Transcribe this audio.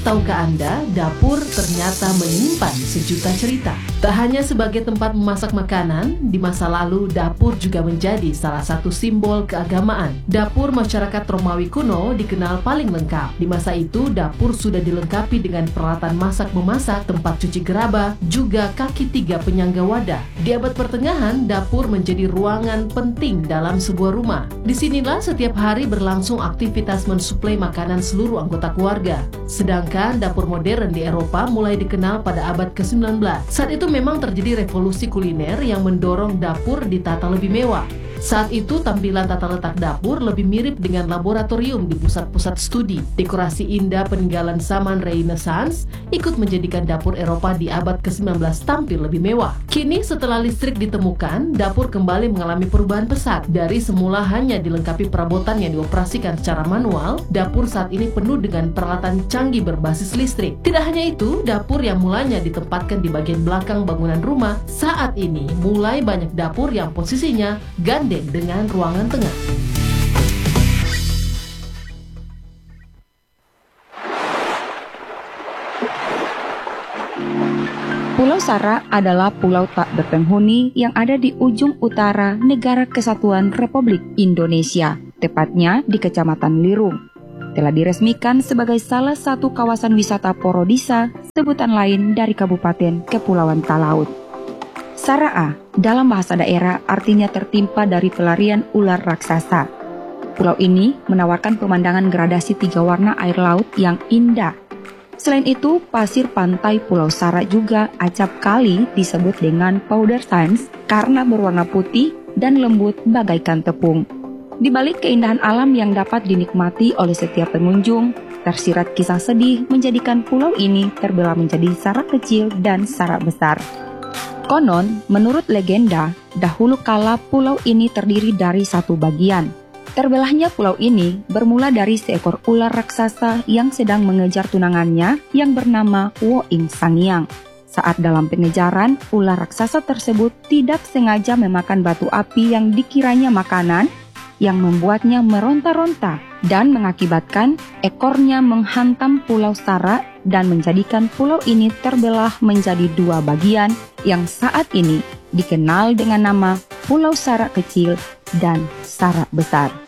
tahukah Anda, dapur ternyata menyimpan sejuta cerita. Tak hanya sebagai tempat memasak makanan, di masa lalu dapur juga menjadi salah satu simbol keagamaan. Dapur masyarakat Romawi kuno dikenal paling lengkap. Di masa itu, dapur sudah dilengkapi dengan peralatan masak-memasak, tempat cuci gerabah, juga kaki 3 penyangga wadah. Di abad pertengahan, dapur menjadi ruangan penting dalam sebuah rumah. Disinilah setiap hari berlangsung aktivitas mensuplai makanan seluruh anggota keluarga. Sedangkan dapur modern di Eropa mulai dikenal pada abad ke-19. Saat itu memang terjadi revolusi kuliner yang mendorong dapur ditata lebih mewah. Saat itu tampilan tata letak dapur lebih mirip dengan laboratorium di pusat-pusat studi. Dekorasi indah peninggalan zaman Renaissance ikut menjadikan dapur Eropa di abad ke-19 tampil lebih mewah. Kini setelah listrik ditemukan, dapur kembali mengalami perubahan pesat. Dari semula hanya dilengkapi perabotan yang dioperasikan secara manual, dapur saat ini penuh dengan peralatan canggih berbasis listrik. Tidak hanya itu, dapur yang mulanya ditempatkan di bagian belakang bangunan rumah, saat ini mulai banyak dapur yang posisinya gandeng dengan ruangan tengah. Pulau Sara adalah pulau tak berpenghuni yang ada di ujung utara Negara Kesatuan Republik Indonesia, tepatnya di Kecamatan Lirung. Telah diresmikan sebagai salah satu kawasan wisata Porodisa, sebutan lain dari Kabupaten Kepulauan Talaut. Saraa dalam bahasa daerah artinya tertimpa dari pelarian ular raksasa. Pulau ini menawarkan pemandangan gradasi 3 warna air laut yang indah. Selain itu, pasir pantai Pulau Sara juga acap kali disebut dengan powder sands karena berwarna putih dan lembut bagaikan tepung. Di balik keindahan alam yang dapat dinikmati oleh setiap pengunjung, tersirat kisah sedih menjadikan pulau ini terbelah menjadi Sara kecil dan Sara besar. Konon, menurut legenda, dahulu kala pulau ini terdiri dari satu bagian. Terbelahnya pulau ini bermula dari seekor ular raksasa yang sedang mengejar tunangannya yang bernama Woing Sangiang. Saat dalam pengejaran, ular raksasa tersebut tidak sengaja memakan batu api yang dikiranya makanan, yang membuatnya meronta-ronta dan mengakibatkan ekornya menghantam Pulau Sara dan menjadikan pulau ini terbelah menjadi 2 bagian yang saat ini dikenal dengan nama Pulau Sara Kecil dan Sara Besar.